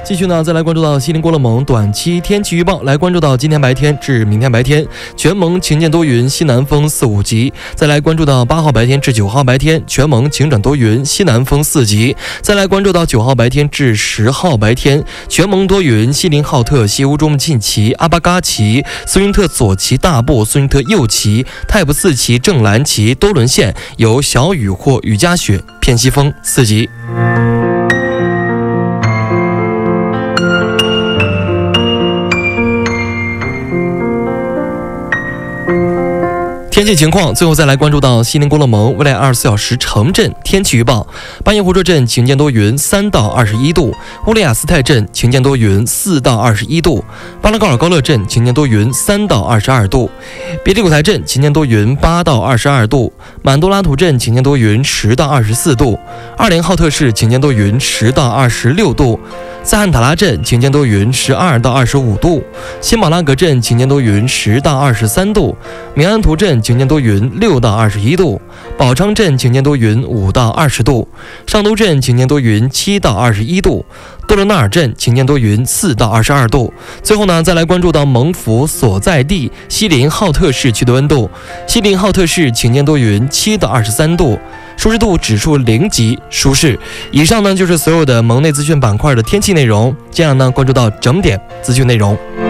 继续呢，再来关注到西宁郭勒盟短期天气预报，来关注到今天白天至明天白天，全盟晴间多云，西南风4、5级。再来关注到8号白天至9号白天，全盟晴转多云，西南风4级。再来关注到9号白天至10号白天，全盟多云，锡林浩特、西乌中沁旗、阿巴嘎旗、苏云特左旗大部、苏云特右旗、泰普4旗、正蓝旗多伦县有小雨或雨夹雪，偏西风4级。天气情况，最后再来关注到锡林郭勒盟未来24小时城镇天气预报。巴彦湖浙镇晴间多云，3到21度；乌里雅斯泰镇晴间多云，4到21度；巴拉高尔高勒镇晴间多云，3到22度；别里古台镇晴间多云，8到22度；满都拉图镇晴间多云，10到24度；二连浩特市晴间多云，10到26度；塞罕塔拉镇晴间多云，12到25度；新马拉格镇晴间多云，10到23度；明安图镇晴间多云6到21度，宝昌镇晴间多云5到20度，上都镇晴间多云7到21度，多伦纳尔镇晴间多云4到22度。最后呢，再来关注到盟府所在地锡林浩特市区的温度，锡林浩特市晴间多云7到23度，舒适度指数0级，舒适。以上呢就是所有的盟内资讯板块的天气内容，接下来呢关注到整点资讯内容。